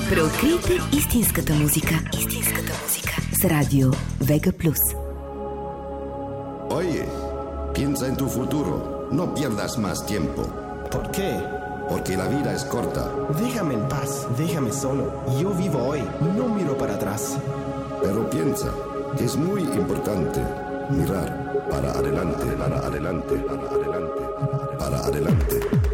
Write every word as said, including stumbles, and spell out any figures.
Преоткрийте истинската музика. Истинската музика с радио Vega Plus. Oye, piensa en tu futuro. No pierdas más tiempo. ¿Por qué? Porque la vida es corta. Déjame en paz, déjame solo. Yo vivo hoy, no miro para atrás. Pero piensa que es muy importante mirar para adelante, para adelante, para adelante, para adelante.